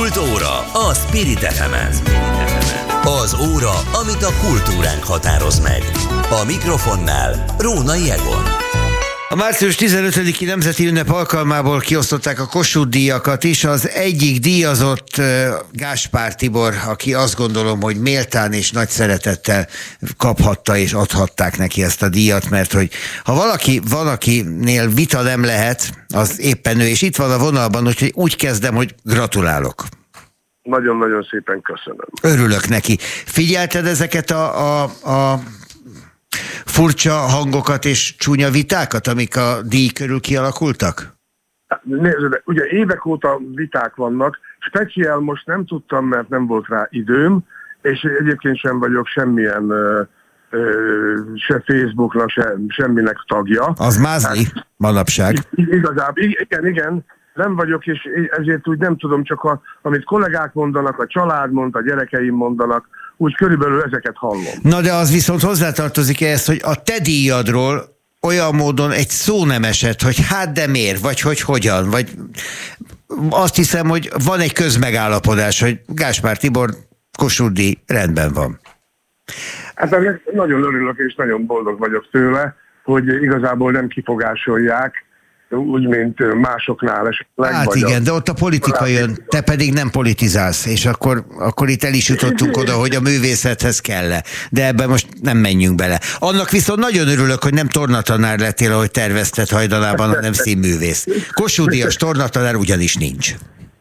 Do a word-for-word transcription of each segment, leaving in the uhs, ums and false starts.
Kultúra a Spirit ef emen. Az óra, amit a kultúránk határoz meg. A mikrofonnál Rónai Egon. A március tizenötödiki nemzeti ünnep alkalmából kiosztották a Kossuth-díjakat is. Az egyik díjazott Gáspár Tibor, aki azt gondolom, hogy méltán és nagy szeretettel kaphatta és adhatták neki ezt a díjat, mert hogy ha valaki, valakinél vita nem lehet, az éppen ő, és itt van a vonalban, úgyhogy úgy kezdem, hogy gratulálok. Nagyon-nagyon szépen köszönöm. Örülök neki. Figyelted ezeket a, a, a furcsa hangokat és csúnya vitákat, amik a díj körül kialakultak? Nézd, ugye évek óta viták vannak, speciál most nem tudtam, mert nem volt rá időm, és egyébként sem vagyok semmilyen ö, ö, se Facebooknak, se, semminek tagja. Az mázni hát, manapság. Igazából, igen, igen, nem vagyok, és ezért úgy nem tudom, csak a, amit kollégák mondanak, a család mond, a gyerekeim mondanak, úgy körülbelül ezeket hallom. Na de az viszont hozzátartozik ehhez, hogy a te díjadról olyan módon egy szó nem esett, hogy hát de miért, vagy hogy hogyan, vagy azt hiszem, hogy van egy közmegállapodás, hogy Gáspár Tibor Kossuth-díj rendben van. Hát nagyon örülök és nagyon boldog vagyok tőle, hogy igazából nem kifogásolják, úgy, mint másoknál esetleg. Hát igen, de ott a politika jön, te pedig nem politizálsz, és akkor, akkor itt el is jutottunk oda, hogy a művészethez kell-e. De ebben most nem menjünk bele. Annak viszont nagyon örülök, hogy nem tornatanár lettél, ahogy tervezted hajdanában, hanem színművész. Kossuth-díjas tornatanár ugyanis nincs.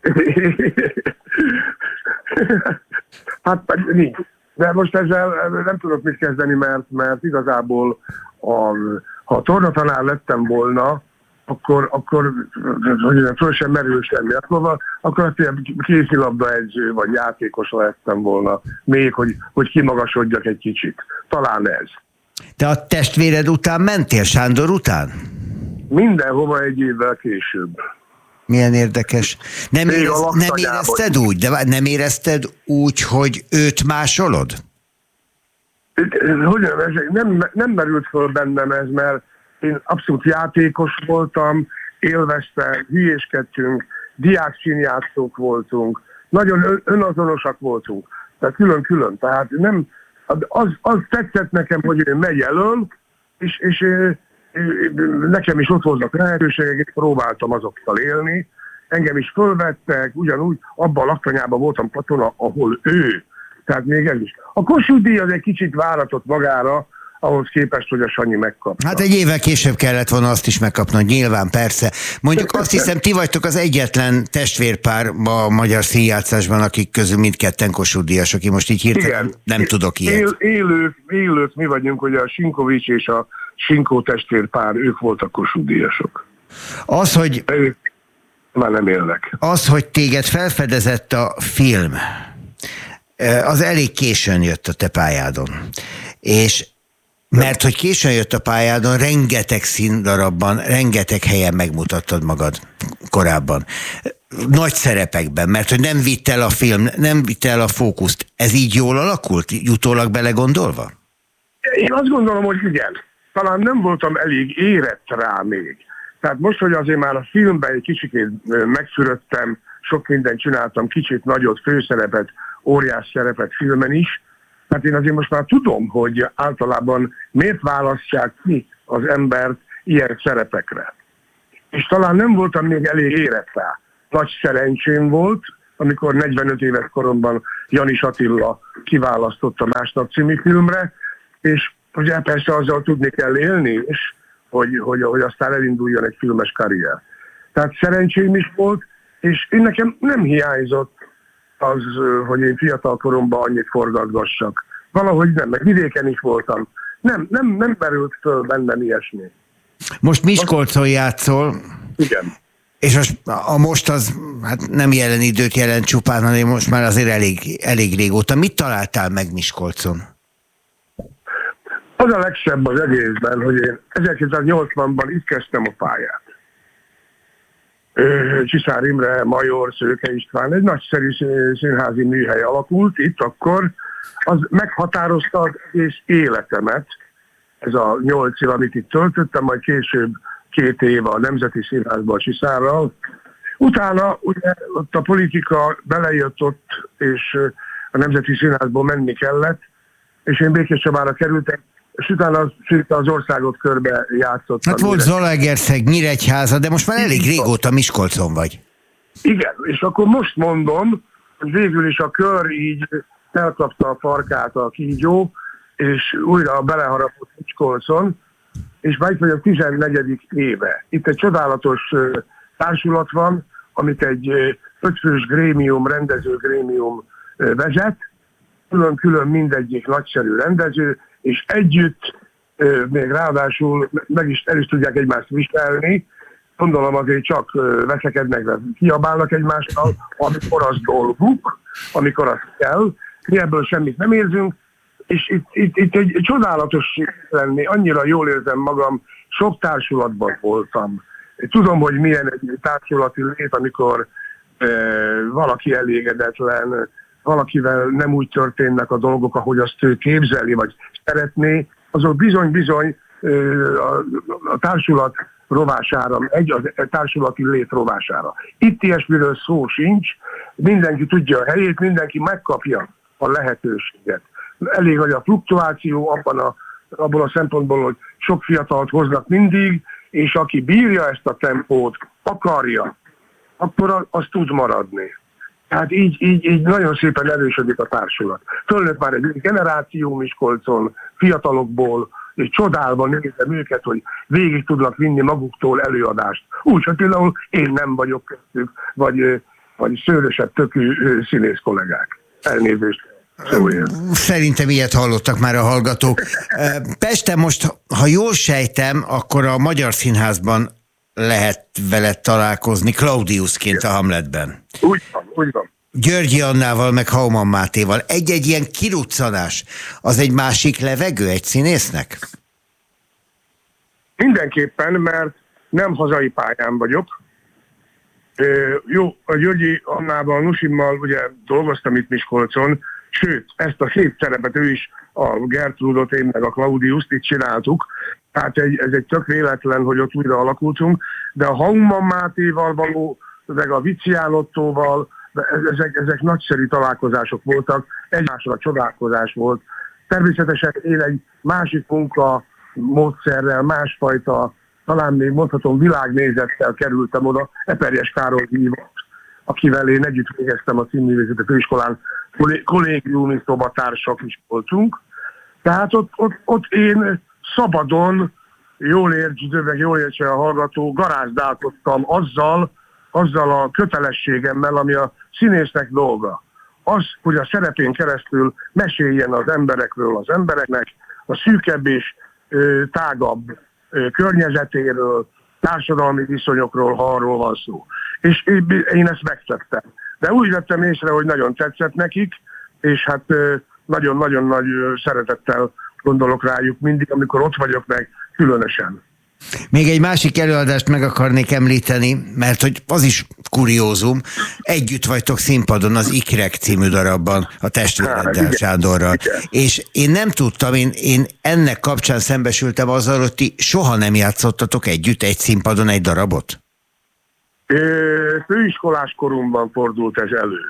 Hát nincs. De most ezzel nem tudok mit kezdeni, mert, mert igazából a, ha tornatanár lettem volna, akkor, akkor hogy föl sem merül semmi. Akkor, akkor azt ilyen kézilabda edző vagy játékos lettem volna, még hogy, hogy kimagasodjak egy kicsit. Talán ez. Te a testvéred után mentél, Sándor után? Mindenhova egy évvel később. Milyen érdekes. Nem, érez, nem érezted úgy? De nem érezted úgy, hogy őt másolod? Hogy nem, nem merült föl bennem ez, mert én abszolút játékos voltam, élveztem, hülyéskedtünk, diákszínjátszók voltunk, nagyon önazonosak voltunk, tehát külön-külön. Tehát nem, az, az tetszett nekem, hogy ő megy elől, és, és nekem is ott voltak lehetőségek, próbáltam azokkal élni, engem is fölvettek, ugyanúgy abban a laktanyában voltam katona, ahol ő. Tehát még ez is. A Kossuth-díj az egy kicsit váratott magára, ahhoz képest, hogy a Sanyi megkapta. Hát egy évvel később kellett volna azt is megkapnod, nyilván, persze. Mondjuk azt hiszem, ti vagytok az egyetlen testvérpár a magyar színjátszásban, akik közül mindketten Kossuth-díjas, aki most így hirtelen igen, nem tudok ilyet. Él, élők, élők mi vagyunk, hogy a Sinkovics és a Sinkó testvérpár, ők voltak Kossuth-díjasok. Az, hogy... Ők már nem élnek. Az, hogy téged felfedezett a film, az elég későn jött a te pályádon. És mert hogy későn jött a pályádon, rengeteg színdarabban, rengeteg helyen megmutattad magad korábban. Nagy szerepekben, mert hogy nem vitt el a film, nem vitt el a fókuszt. Ez így jól alakult, jutólag belegondolva? Én azt gondolom, hogy igen. Talán nem voltam elég érett rá még. Tehát most, hogy azért már a filmben egy kicsikét megfürödtem, sok mindent csináltam, kicsit nagyot, főszerepet, óriás szerepet filmen is, hát én azért most már tudom, hogy általában miért választják ki az embert ilyen szerepekre. És talán nem voltam még elég érett rá. Nagy szerencsém volt, amikor negyvenöt éves koromban Janis Attila kiválasztott a Másnap című filmre, és ugye persze azzal tudni kell élni, és hogy, hogy, hogy aztán elinduljon egy filmes karrier. Tehát szerencsém is volt, és én nekem nem hiányzott az, hogy én fiatal koromban annyit forgatgassak. Valahogy nem, meg vidéken is voltam. Nem, nem, nem merült föl bennem ilyesmi. Most Miskolcon játszol. Igen. És most, a most az hát nem jelen időt jelent csupán, hanem most már azért elég, elég régóta. Mit találtál meg Miskolcon? Az a legszebb az egészben, hogy én ezerkilencszáznyolcvanban itt kezdtem a pályát. Csiszár Imre, Major, Szőke István, egy nagyszerű színházi műhely alakult itt akkor, az meghatározta az egész életemet, ez a nyolc év, amit itt töltöttem, majd később két év a Nemzeti Színházban a Csiszárral, Utána ugye ott a politika belejött ott, és a Nemzeti Színházból menni kellett, és én Békéscsabára kerültem, és utána szinte az országot körbe játszottam. Hát volt Zalaegerszeg, Nyíregyháza, de most már elég régóta Miskolcon vagy. Igen, és akkor most mondom, hogy végül is a kör így elkapta a farkát a kígyó, és újra beleharapott Miskolcon, és már itt vagyok tizennegyedik éve. Itt egy csodálatos társulat van, amit egy ötfős grémium, rendező grémium vezet, külön-külön mindegyik nagyszerű rendező, és együtt még ráadásul meg is, el is tudják egymást viselni, gondolom azért csak veszekednek, kiabálnak egymással, amikor az dolguk, amikor az kell, mi ebből semmit nem érzünk, és itt, itt, itt egy csodálatos lenni, annyira jól érzem magam, sok társulatban voltam. Tudom, hogy milyen egy társulati lét, amikor e, valaki elégedetlen, valakivel nem úgy történnek a dolgok, ahogy azt ő képzeli, vagy szeretné, azok bizony-bizony e, a, a társulat rovására, egy a társulati lét rovására. Itt ilyesmiről szó sincs, mindenki tudja a helyét, mindenki megkapja a lehetőséget. Elég nagy a fluktuáció abban a, abból a szempontból, hogy sok fiatalt hoznak mindig, és aki bírja ezt a tempót, akarja, akkor az tud maradni. Tehát így, így, így nagyon szépen erősödik a társulat. Fölnőtt már egy generáció Miskolcon, fiatalokból, és csodálva nézem őket, hogy végig tudnak vinni maguktól előadást. Úgy, hogy például én nem vagyok köztük, vagy, vagy szőrösebb tökű színész kollégák. Elnézést. Szerintem ilyet hallottak már a hallgatók. Pesten most, ha jól sejtem, akkor a Magyar Színházban lehet veled találkozni, Claudiusként a Hamletben. Úgy van, úgy van. Györgyi Annával, meg Hauman Mátéval. Egy-egy ilyen kiruccanás, az egy másik levegő egy színésznek? Mindenképpen, mert nem hazai pályán vagyok. Ö, jó, a Györgyi Annával, Nusimmal ugye dolgoztam itt Miskolcon, sőt, ezt a szép szerepet ő is, a Gertrudot, én meg a Claudiust itt csináltuk. Tehát egy, ez egy tök véletlen, hogy ott újra alakultunk, de a Hauman Mátéval való, meg a Vicián Ottóval, ezek, ezek nagyszerű találkozások voltak, egymásra csodálkozás volt. Természetesen én egy másik munka módszerrel, másfajta, talán még mondhatom világnézettel kerültem oda, Eperjes Károly díjat, akivel én együtt végeztem a Színművészeti Főiskolán, kollégiumi szobatársak is voltunk. Tehát ott, ott, ott én szabadon, jól értsd, meg jól értse a hallgató, garázdálkodtam azzal, azzal a kötelességemmel, ami a színésznek dolga. Az, hogy a szerepén keresztül meséljen az emberekről, az embereknek, a szűkebb és ö, tágabb ö, környezetéről, társadalmi viszonyokról, ha arról van szó. És én ezt megtettem. De úgy vettem észre, hogy nagyon tetszett nekik, és hát nagyon-nagyon nagy szeretettel gondolok rájuk mindig, amikor ott vagyok meg, különösen. Még egy másik előadást meg akarnék említeni, mert hogy az is kuriózum. Együtt vagytok színpadon az Ikrek című darabban, a testvéreddel, Sándorral. Igen. És én nem tudtam, én, én ennek kapcsán szembesültem azzal, hogy ti soha nem játszottatok együtt egy színpadon egy darabot? Főiskolás koromban fordult ez elő.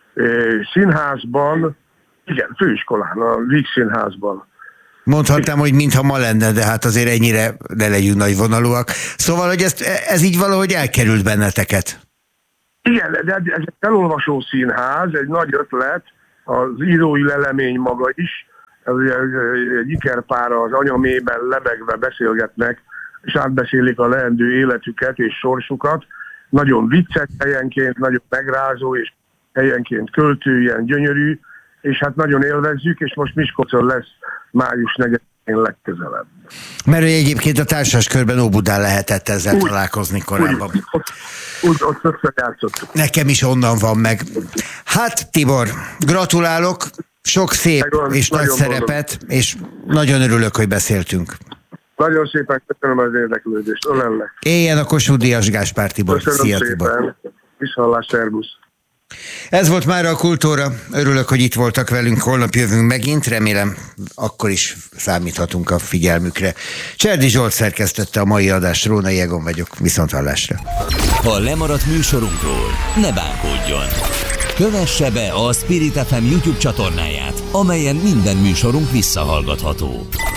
Színházban, igen, főiskolán, a Víg Színházban. Mondhatnám, hogy mintha ma lenne, de hát azért ennyire ne legyünk nagy vonalúak. Szóval, hogy ez, ez így valahogy elkerült benneteket. Igen, de ez egy felolvasó színház, egy nagy ötlet, az írói lelemény maga is, egy ikerpára az anyamében lebegve beszélgetnek, és átbeszélik a leendő életüket és sorsukat. Nagyon vicces helyenként, nagyon megrázó, és helyenként költő, ilyen gyönyörű, és hát nagyon élvezzük, és most Miskolcon lesz május negyedikén legközelebb. Mert egyébként a társas körben Óbudán lehetett ezzel úgy, találkozni korábban. Úgy, ott, úgy, ott többször játszottuk. Nekem is onnan van meg. Hát Tibor, gratulálok, sok szép Megvan, és nagy szerepet, boldog. És nagyon örülök, hogy beszéltünk. Nagyon szépen köszönöm az érdeklődést. Ölellek. Éljen a Kossuth Díjas Gáspár Tibor. Köszönöm Szia, szépen. Tibor. Viszontlás, szervusz. Ez volt már a Kultúra. Örülök, hogy itt voltak velünk, holnap jövünk megint, remélem akkor is számíthatunk a figyelmükre. Cserdi Zsolt szerkesztette a mai adást, Rónai Egon vagyok, viszonthallásra. Ha lemaradt műsorunkról, ne bánkódjon. Kövesse be a Spirit ef em YouTube csatornáját, amelyen minden műsorunk visszahallgatható.